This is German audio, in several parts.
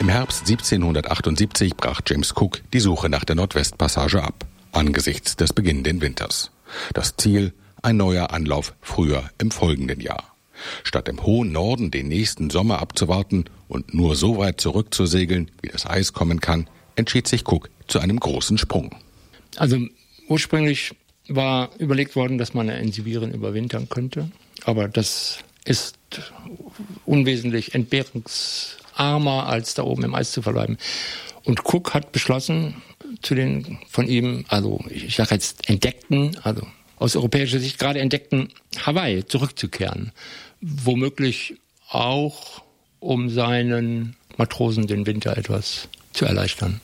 Im Herbst 1778 brach James Cook die Suche nach der Nordwestpassage ab, angesichts des beginnenden Winters. Das Ziel: ein neuer Anlauf früher im folgenden Jahr. Statt im hohen Norden den nächsten Sommer abzuwarten und nur so weit zurückzusegeln, wie das Eis kommen kann, entschied sich Cook zu einem großen Sprung. Also ursprünglich war überlegt worden, dass man in Sibirien überwintern könnte, aber das ist unwesentlich entbehrungsarmer, als da oben im Eis zu verbleiben. Und Cook hat beschlossen, zu den von ihm, also ich sage jetzt entdeckten, also aus europäischer Sicht gerade entdeckten Hawaii zurückzukehren. Womöglich auch, um seinen Matrosen den Winter etwas zu erleichtern.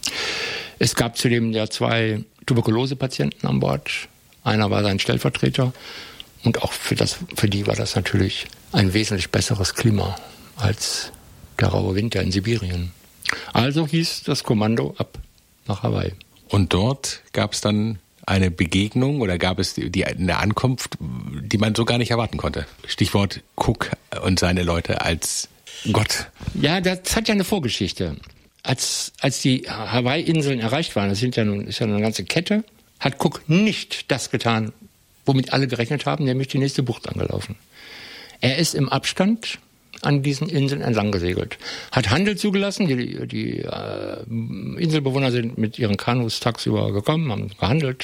Es gab zudem ja 2 Tuberkulosepatienten an Bord. Einer war sein Stellvertreter. Und auch für die war das natürlich ein wesentlich besseres Klima als der raue Winter in Sibirien. Also hieß das Kommando ab nach Hawaii. Und dort gab es dann eine Begegnung oder gab es eine Ankunft, die man so gar nicht erwarten konnte? Stichwort Cook und seine Leute als Gott. Ja, das hat ja eine Vorgeschichte. Als die Hawaii-Inseln erreicht waren, ist ja eine ganze Kette, hat Cook nicht das getan, womit alle gerechnet haben, nämlich die nächste Bucht angelaufen. Er ist im Abstand an diesen Inseln entlang gesegelt. Hat Handel zugelassen, die Inselbewohner sind mit ihren Kanus tagsüber gekommen, haben gehandelt.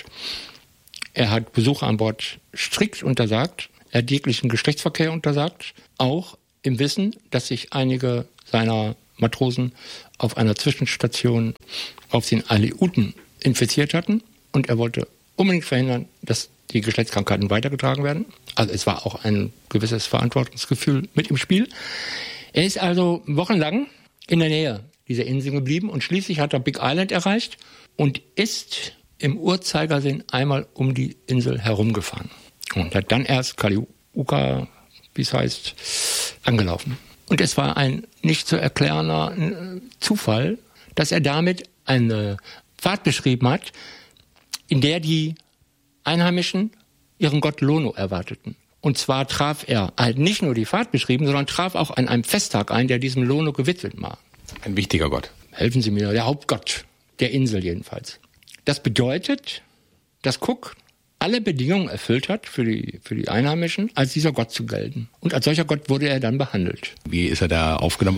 Er hat Besucher an Bord strikt untersagt, er hat jeglichen Geschlechtsverkehr untersagt, auch im Wissen, dass sich einige seiner Matrosen auf einer Zwischenstation auf den Aleuten infiziert hatten und er wollte unbedingt verhindern, dass die Geschlechtskrankheiten weitergetragen werden. Also es war auch ein gewisses Verantwortungsgefühl mit im Spiel. Er ist also wochenlang in der Nähe dieser Insel geblieben und schließlich hat er Big Island erreicht und ist im Uhrzeigersinn einmal um die Insel herumgefahren. Und hat dann erst Kaliuka, wie es heißt, angelaufen. Und es war ein nicht zu erklärender Zufall, dass er damit eine Fahrt beschrieben hat, in der die Einheimischen ihren Gott Lono erwarteten. Und zwar traf er halt nicht nur die Fahrt beschrieben, sondern traf auch an einem Festtag ein, der diesem Lono gewidmet war. Ein wichtiger Gott. Helfen Sie mir, der Hauptgott der Insel jedenfalls. Das bedeutet, dass Cook alle Bedingungen erfüllt hat, für die Einheimischen, als dieser Gott zu gelten. Und als solcher Gott wurde er dann behandelt. Wie ist er da aufgenommen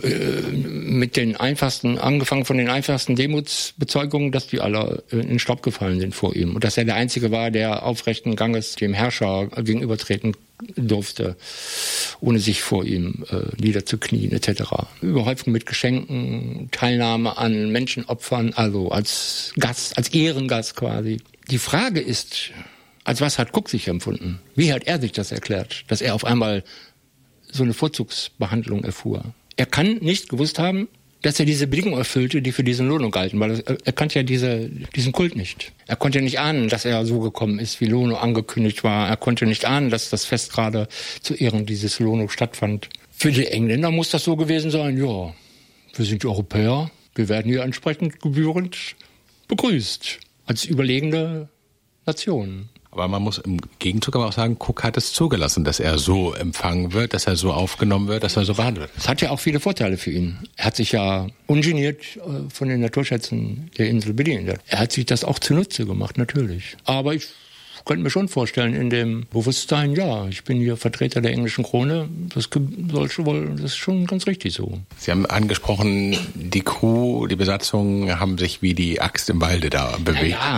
worden? Angefangen von den einfachsten Demutsbezeugungen, dass die alle in den Staub gefallen sind vor ihm. Und dass er der Einzige war, der aufrechten Ganges dem Herrscher gegenübertreten durfte, ohne sich vor ihm niederzuknien etc. Überhäufung mit Geschenken, Teilnahme an Menschenopfern, also als Gast, als Ehrengast quasi. Die Frage ist, als was hat Cook sich empfunden? Wie hat er sich das erklärt, dass er auf einmal so eine Vorzugsbehandlung erfuhr? Er kann nicht gewusst haben, dass er diese Bedingungen erfüllte, die für diesen Lono galten, weil er kannte ja diesen Kult nicht. Er konnte nicht ahnen, dass er so gekommen ist, wie Lono angekündigt war. Er konnte nicht ahnen, dass das Fest gerade zu Ehren dieses Lono stattfand. Für die Engländer muss das so gewesen sein, ja, wir sind die Europäer, wir werden hier entsprechend gebührend begrüßt. Als überlegene Nation. Aber man muss im Gegenzug aber auch sagen, Cook hat es zugelassen, dass er so empfangen wird, dass er so aufgenommen wird, dass er so behandelt wird. Es hat ja auch viele Vorteile für ihn. Er hat sich ja ungeniert von den Naturschätzen der Insel bedient. Er hat sich das auch zunutze gemacht, natürlich. Aber ich könnte mir schon vorstellen, in dem Bewusstsein, ja, ich bin hier Vertreter der englischen Krone, das ist schon ganz richtig so. Sie haben angesprochen, die Crew, die Besatzung haben sich wie die Axt im Walde da bewegt. Ja,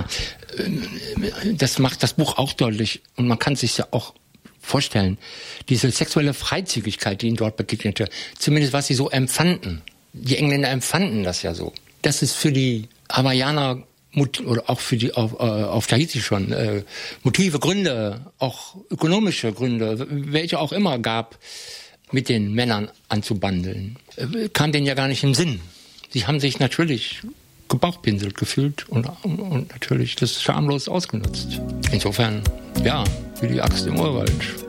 das macht das Buch auch deutlich und man kann es sich ja auch vorstellen, diese sexuelle Freizügigkeit, die ihnen dort begegnete, zumindest was sie so empfanden. Die Engländer empfanden das ja so. Das ist für die Hawaiianer oder auch für die auf Tahiti schon Motive, Gründe, auch ökonomische Gründe, welche auch immer gab, mit den Männern anzubandeln. Kam denen ja gar nicht im Sinn. Sie haben sich natürlich gebauchpinselt gefühlt und natürlich das schamlos ausgenutzt. Insofern, ja, wie die Axt im Urwald.